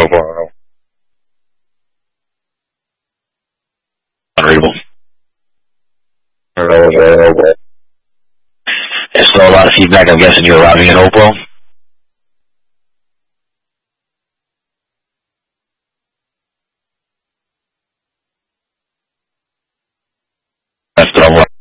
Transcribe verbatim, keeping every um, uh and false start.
Hopewell. Unreadable. There's still a lot of feedback. I'm guessing you're arriving in Hopewell. That's what I'm